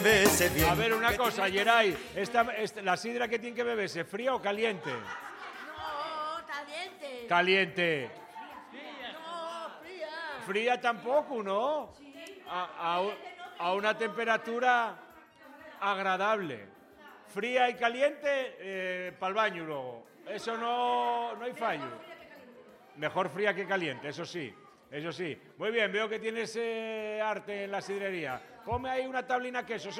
A ver, una cosa, Geray, la sidra que tiene que beberse, ¿fría o caliente? No, caliente. Caliente. No, fría. Fría tampoco, ¿no? A una temperatura agradable. Fría y caliente, para el baño luego. Eso no hay fallo. Mejor fría que caliente, eso sí. Eso sí. Muy bien, veo que tienes arte en la sidrería. Ponme ahí una tablina queso.